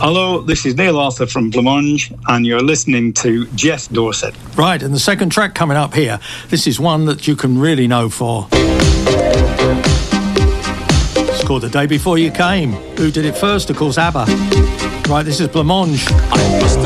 Hello, this is Neil Arthur from Blancmange, and you're listening to Jeff Dorset. Right, and the second track coming up here, this is one that you can really know for. It's called The Day Before You Came. Who did it first? Of course, ABBA. Right, this is Blancmange.